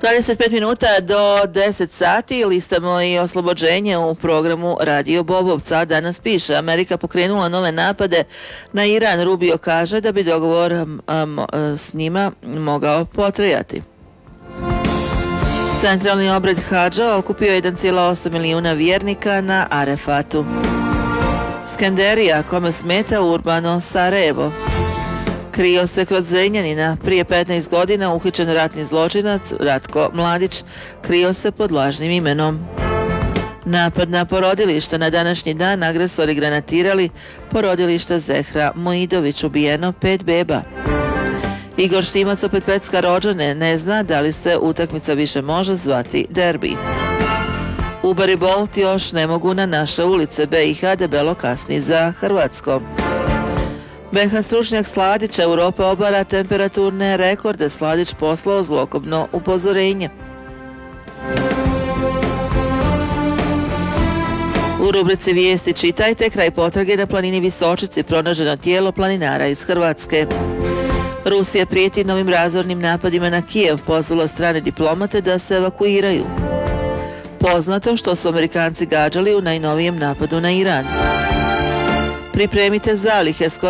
25 minuta do 10 sati listamo i oslobođenje u programu Radio Bobovca. Danas piše, Amerika pokrenula nove napade na Iran. Rubio kaže da bi dogovor s njima mogao potrajati. Centralni obred Hadža okupio 1,8 milijuna vjernika na Arefatu. Skenderija, kome smeta urbano Sarajevo. Krio se kroz Zrenjanina. Prije 15 godina uhićen ratni zločinac Ratko Mladić krio se pod lažnim imenom. Napad na porodilište. Na današnji dan agresori granatirali porodilište Zehra Moidović, ubijeno 5 beba. Igor Štimac opet pecka rođene, ne zna da li se utakmica više može zvati derbi. Uber i Bolt još ne mogu na naše ulice. BiH debelo kasni za Hrvatskom. BiH stručnjak Sladić, Europa obara temperaturne rekorde. Sladić poslao zlokobno upozorenje. U rubrici vijesti čitajte, kraj potrage na planini Visočici, pronađeno tijelo planinara iz Hrvatske. Rusija prijeti novim razornim napadima na Kijev, pozvala strane diplomate da se evakuiraju. Poznato što su Amerikanci gađali u najnovijem napadu na Iran. Pripremite zalihe, skoro